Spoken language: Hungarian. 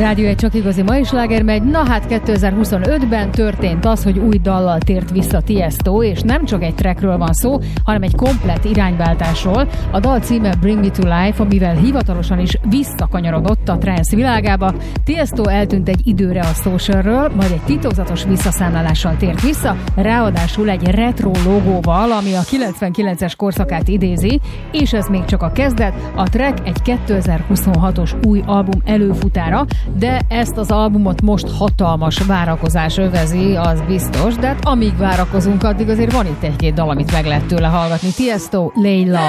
Rádió egy csak igazi mai sláger megy. Na hát 2025-ben történt az, hogy új dallal tért vissza Tiesto, és nem csak egy trackről van szó, hanem egy komplett irányváltásról. A dal címe Bring Me To Life, amivel hivatalosan is visszakanyarodott a trance világába. Tiesto eltűnt egy időre a socialről, majd egy titokzatos visszaszámlálással tért vissza, ráadásul egy retro logóval, ami a 99-es korszakát idézi, és ez még csak a kezdet. A track egy 2026-os új album előfutára, de ezt az albumot most hatalmas várakozás övezi, az biztos, de hát amíg várakozunk, addig azért van itt egy-két dal, amit meg lehet tőle hallgatni. Tiesto, Layla.